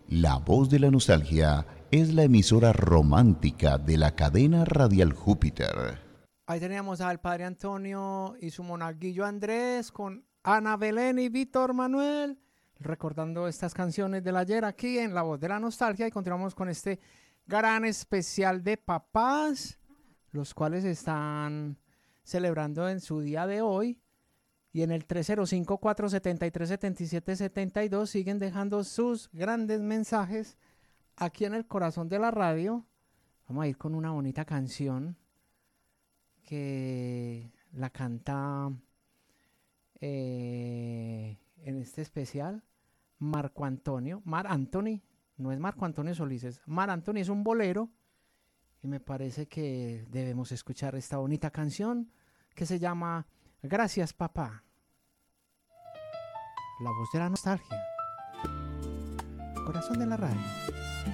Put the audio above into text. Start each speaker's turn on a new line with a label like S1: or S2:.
S1: La Voz de la Nostalgia es la emisora romántica de la cadena radial Júpiter.
S2: Ahí teníamos al padre Antonio y su monaguillo Andrés con Ana Belén y Víctor Manuel, recordando estas canciones del ayer aquí en La Voz de la Nostalgia. Y continuamos con este gran especial de papás, los cuales están celebrando en su día de hoy. Y en el 305-473-7772 siguen dejando sus grandes mensajes aquí en el corazón de la radio. Vamos a ir con una bonita canción que la canta en este especial Marco Antonio. Mar Anthony, no es Marco Antonio Solís, es Mar Anthony, es un bolero. Y me parece que debemos escuchar esta bonita canción que se llama Gracias, papá. La voz de la nostalgia. Corazón de la radio.